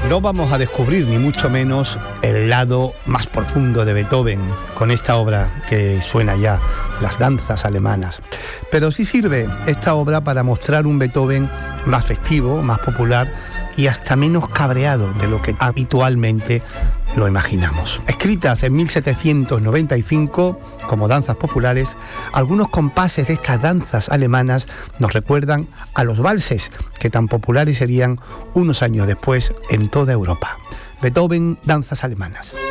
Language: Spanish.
No vamos a descubrir ni mucho menos el lado más profundo de Beethoven con esta obra que suena ya, las danzas alemanas. Pero sí sirve esta obra para mostrar un Beethoven más festivo, más popular y hasta menos cabreado de lo que habitualmente lo imaginamos. Escritas en 1795 como danzas populares, algunos compases de estas danzas alemanas nos recuerdan a los valses que tan populares serían unos años después en toda Europa. Beethoven, danzas alemanas.